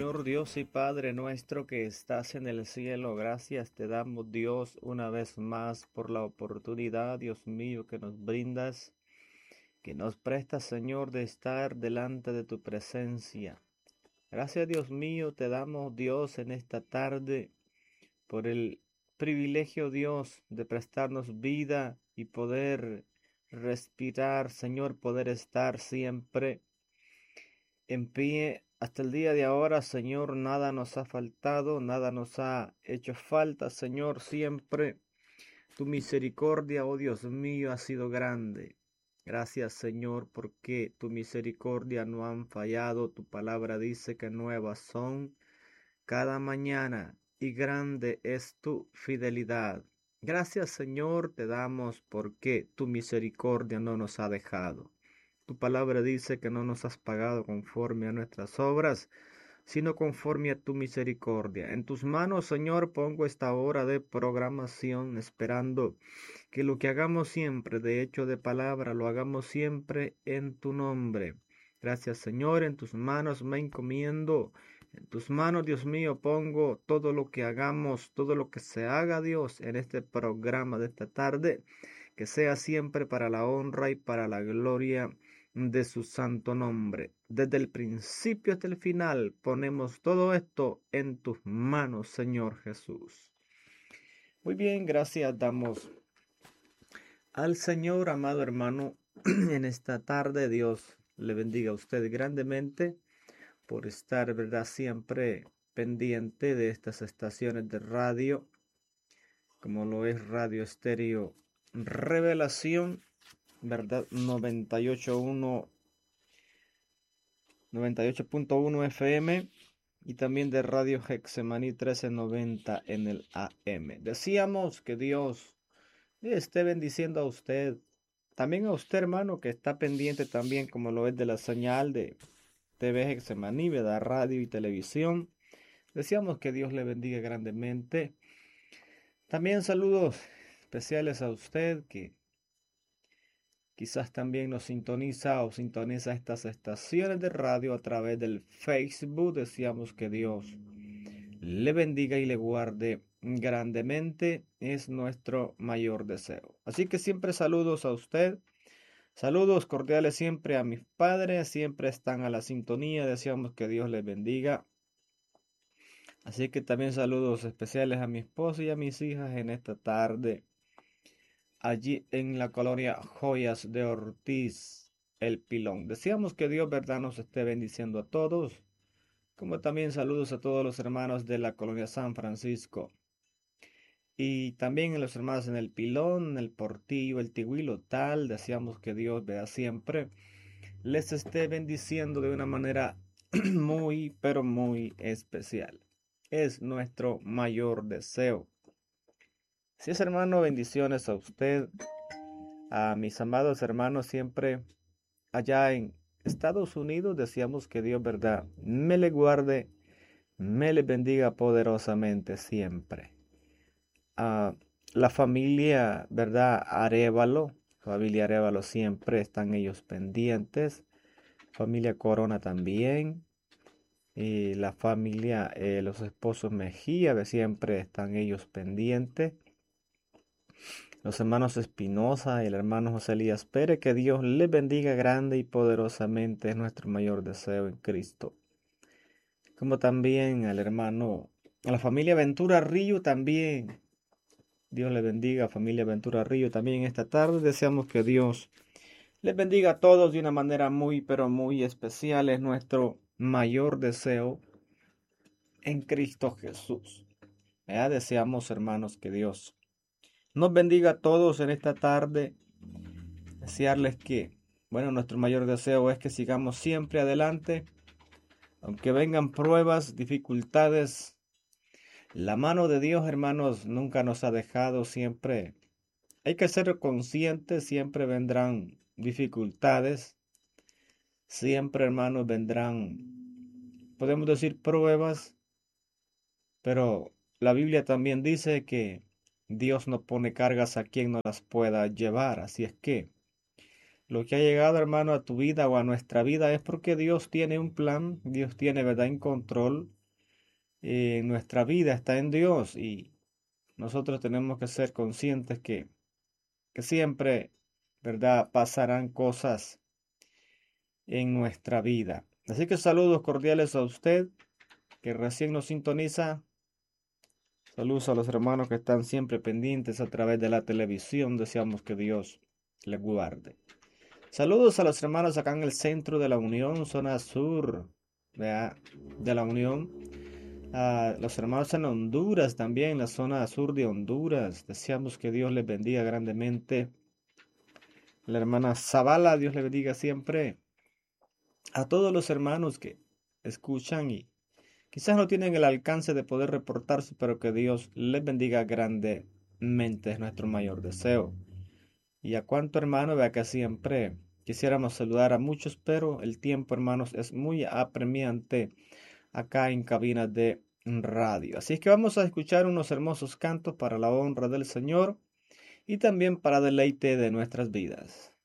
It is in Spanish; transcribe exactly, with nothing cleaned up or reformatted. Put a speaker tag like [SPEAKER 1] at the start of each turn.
[SPEAKER 1] Señor Dios y Padre nuestro que estás en el cielo, gracias te damos, Dios, una vez más por la oportunidad, Dios mío, que nos brindas, que nos prestas, Señor, de estar delante de tu presencia. Gracias, Dios mío, te damos, Dios, en esta tarde por el privilegio, Dios, de prestarnos vida y poder respirar, Señor, poder estar siempre en pie hasta el día de ahora, Señor. Nada nos ha faltado, nada nos ha hecho falta, Señor. Siempre tu misericordia, oh Dios mío, ha sido grande. Gracias, Señor, porque tu misericordia no han fallado. Tu palabra dice que nuevas son cada mañana y grande es tu fidelidad. Gracias, Señor, te damos porque tu misericordia no nos ha dejado. Tu palabra dice que no nos has pagado conforme a nuestras obras, sino conforme a tu misericordia. En tus manos, Señor, pongo esta hora de programación, esperando que lo que hagamos siempre, de hecho de palabra, lo hagamos siempre en tu nombre. Gracias, Señor, en tus manos me encomiendo. En tus manos, Dios mío, pongo todo lo que hagamos, todo lo que se haga, Dios, en este programa de esta tarde, que sea siempre para la honra y para la gloria de su santo nombre. Desde el principio hasta el final ponemos todo esto en tus manos, Señor Jesús. Muy bien, gracias damos al Señor, amado hermano, en esta tarde. Dios le bendiga a usted grandemente por estar, verdad, siempre pendiente de estas estaciones de radio, como lo es Radio Estéreo Revelación, verdad, noventa y ocho punto uno F M, y también de Radio Hexemaní trece noventa en el A M. Decíamos que Dios le esté bendiciendo a usted, también a usted, hermano, que está pendiente también, como lo es de la señal de T V Hexemaní, ¿verdad? Radio y televisión. Decíamos que Dios le bendiga grandemente. También saludos especiales a usted que quizás también nos sintoniza o sintoniza estas estaciones de radio a través del Facebook. Decíamos que Dios le bendiga y le guarde grandemente. Es nuestro mayor deseo. Así que siempre saludos a usted. Saludos cordiales siempre a mis padres. Siempre están a la sintonía. Deseamos que Dios les bendiga. Así que también saludos especiales a mi esposa y a mis hijas en esta tarde, allí en la colonia Joyas de Ortiz, El Pilón. Deseamos que Dios, verdad, nos esté bendiciendo a todos, como también saludos a todos los hermanos de la colonia San Francisco, y también a los hermanos en El Pilón, El Portillo, El Tigüilo, tal. Deseamos que Dios, vea, siempre les esté bendiciendo de una manera muy, pero muy especial. Es nuestro mayor deseo. Si es, hermano, bendiciones a usted, a mis amados hermanos siempre allá en Estados Unidos. Deseamos que Dios, verdad, me le guarde, me le bendiga poderosamente siempre. A la familia, verdad, Arévalo, familia Arévalo, siempre están ellos pendientes. Familia Corona también. Y la familia, eh, los esposos Mejía, de siempre están ellos pendientes. Los hermanos Espinosa y el hermano José Elías Pérez, que Dios les bendiga grande y poderosamente, es nuestro mayor deseo en Cristo. Como también al hermano, a la familia Ventura Río también. Dios le bendiga, familia Ventura Río, también esta tarde. Deseamos que Dios les bendiga a todos de una manera muy, pero muy especial. Es nuestro mayor deseo en Cristo Jesús. Ya deseamos, hermanos, que Dios nos bendiga a todos en esta tarde. Desearles que, bueno, nuestro mayor deseo es que sigamos siempre adelante, aunque vengan pruebas, dificultades. La mano de Dios, hermanos, nunca nos ha dejado. Siempre hay que ser conscientes, siempre vendrán dificultades, siempre, hermanos, vendrán, podemos decir, pruebas, pero la Biblia también dice que Dios no pone cargas a quien no las pueda llevar. Así es que lo que ha llegado, hermano, a tu vida o a nuestra vida es porque Dios tiene un plan, Dios tiene, verdad, en control. eh, en nuestra vida está en Dios y nosotros tenemos que ser conscientes que, que siempre, ¿verdad?, pasarán cosas en nuestra vida. Así que saludos cordiales a usted que recién nos sintoniza. Saludos a los hermanos que están siempre pendientes a través de la televisión. Deseamos que Dios les guarde. Saludos a los hermanos acá en el centro de la Unión, zona sur, ¿verdad?, de la Unión. A los hermanos en Honduras también, la zona sur de Honduras. Deseamos que Dios les bendiga grandemente. La hermana Zavala, Dios le bendiga siempre. A todos los hermanos que escuchan y quizás no tienen el alcance de poder reportarse, pero que Dios les bendiga grandemente, es nuestro mayor deseo. Y a cuánto hermano, vea que siempre quisiéramos saludar a muchos, pero el tiempo, hermanos, es muy apremiante acá en cabinas de radio. Así es que vamos a escuchar unos hermosos cantos para la honra del Señor y también para deleite de nuestras vidas.